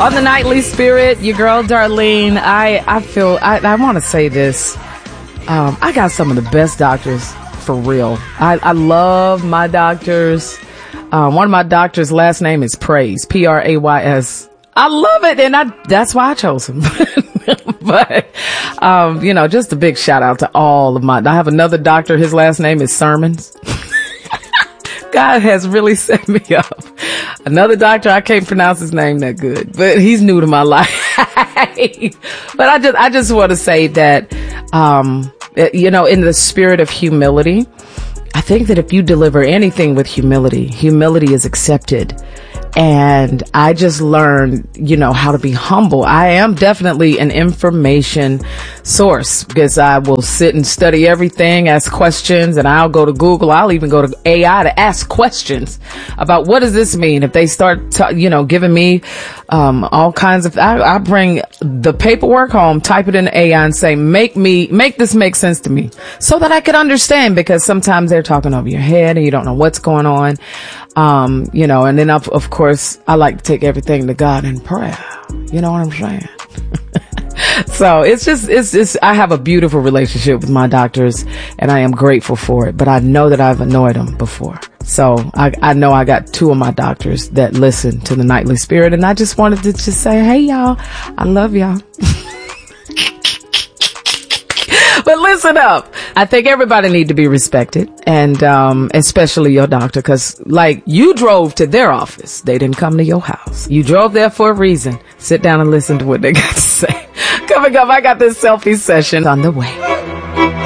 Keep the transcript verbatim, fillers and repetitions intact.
On the Nightly Spirit, your girl Darlene. I, I feel, I, I want to say this. Um, I got some of the best doctors for real. I, I love my doctors. Um, one of my doctors' last name is Praise, P R A Y S. I love it, and I, that's why I chose him. But, um, you know, just a big shout out to all of my, I have another doctor. His last name is Sermons. God has really set me up. Another doctor, I can't pronounce his name that good, but he's new to my life. But I just, I just want to say that, um, you know, in the spirit of humility, I think that if you deliver anything with humility, humility is accepted. And I just learned, you know, how to be humble. I am definitely an information source because I will sit and study everything, ask questions, and I'll go to Google. I'll even go to A I to ask questions about what does this mean? If they start, t- you know, giving me, um, all kinds of, I, I bring the paperwork home, type it in A I and say, make me, make this make sense to me so that I could understand, because sometimes they're talking over your head and you don't know what's going on. Um, you know, and then of, of course, I like to take everything to God in prayer. You know what I'm saying? So it's just, it's just, I have a beautiful relationship with my doctors and I am grateful for it, but I know that I've annoyed them before. So I, I know I got two of my doctors that listen to the Nightly Spirit, and I just wanted to just say, hey y'all, I love y'all. But listen up. I think everybody need to be respected, and um especially your doctor, because like you drove to their office. They didn't come to your house. You drove there for a reason. Sit down and listen to what they got to say. Coming up, I got this selfie session on the way.